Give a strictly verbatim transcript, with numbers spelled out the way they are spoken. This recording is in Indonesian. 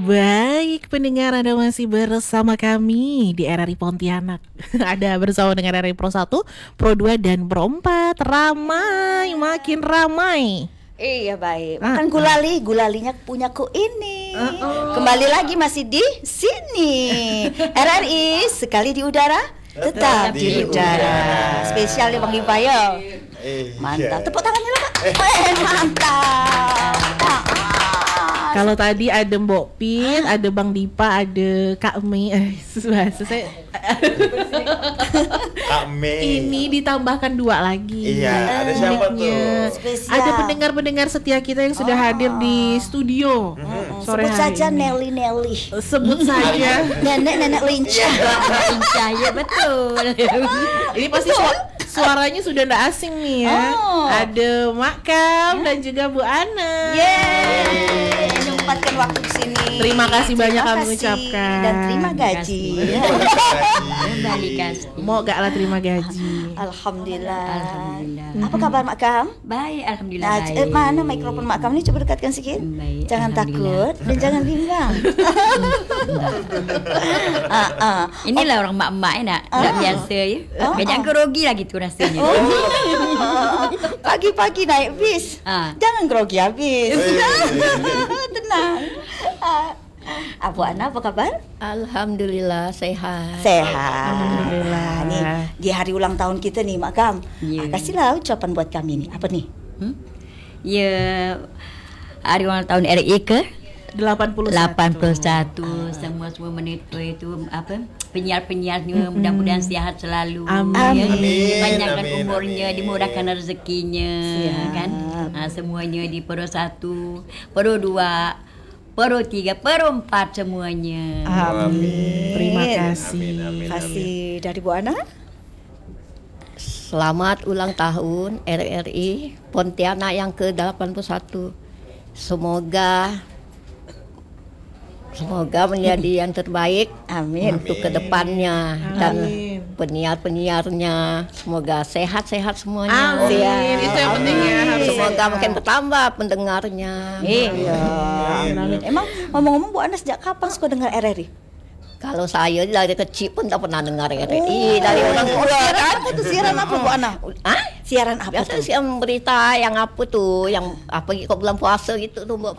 Baik, pendengar, Anda masih bersama kami di R R I Pontianak. Ada bersama dengan R R I Pro satu, Pro dua, dan Pro empat. Ramai, makin ramai. Iya baik, makan gulali, gulalinya punyaku ini. Uh-uh. Kembali lagi masih di sini. R R I sekali di udara, tetap, tetap di, di udara. udara. Spesial ya Bang Ipayo. Eh, mantap, tepuk tangannya lah Pak. Eh, eh mantap. Kalau tadi ada Mbok Pin, ada Bang Dipa, ada Kak Mei. Eh, bahasa saya Kak Mei. Ini ditambahkan dua lagi. Iya, ada siapa tuh? Spesial. Ada pendengar-pendengar setia kita yang sudah oh. hadir di studio. Mm-hmm. Sore Sebut hari saja ini. Nelly Nelly. Sebut saja nenek-nenek lincah. Lincah ya betul. Ini pasti su- suaranya sudah tidak asing nih ya. Oh. Ada Mak Kam dan juga Bu Ana. Yeay. Menyempatkan waktu di sini. Terima kasih banyak kami ucapkan. Dan terima gaji. Kembali kasih. Mau gak lah terima gaji. Alhamdulillah. Alhamdulillah. Apa kabar Mak Kam? Baik, alhamdulillah. Nah, baik. Eh, mana mikrofon Mak Kam ini, coba dekatkan sedikit. Baik, jangan takut dan jangan bimbang. ah, ah. Inilah orang mak-mak nak, Ah. tak biasa ya. Ah. Banyak grogi lah gitu rasanya. Oh. Pagi-pagi naik bis. Ah. Jangan grogi habis. Tenang. Ah. Abu Ana apa kabar? Alhamdulillah sehat. Sehat. Alhamdulillah. Nih di hari ulang tahun kita nih Mak Kam. Ya. Ah, kasihlah ucapan buat kami nih. Apa nih? Hmm? Ya, hari ulang tahun R I ke delapan puluh satu. delapan puluh satu. Semua-semua menito itu apa? Penyiar-penyiarnya mm-hmm. mudah-mudahan sehat selalu. Amin. Ya, Amin. dipanjangkan Amin. umurnya, Amin. dimurahkan rezekinya, Siap. kan? Nah, semuanya di Pro satu, Pro dua, Pro tiga, Pro empat semuanya. Amin. Terima kasih. Amin, amin, amin. Kasih dari Bu Ana. Selamat ulang tahun R R I Pontianak yang ke delapan puluh satu. Semoga Semoga menjadi yang terbaik Amin. untuk kedepannya dan Amin. penyiar-penyiarnya semoga sehat-sehat semuanya. Amin. Siap. Itu yang penting ya. Harus Semoga sehat. makin bertambah pendengarnya. Iya. Amin. Emang ngomong-ngomong Bu Ana sejak kapan suka dengar R R I? Kalau saya dari kecil pun tak pernah dengar R R I dari orang tua. Siaran apa tuh? Siaran apa Bu Ana? Ah? Siaran apa Biasa tuh? siaran berita yang apa tuh, yang apa kok bulan puasa gitu tuh,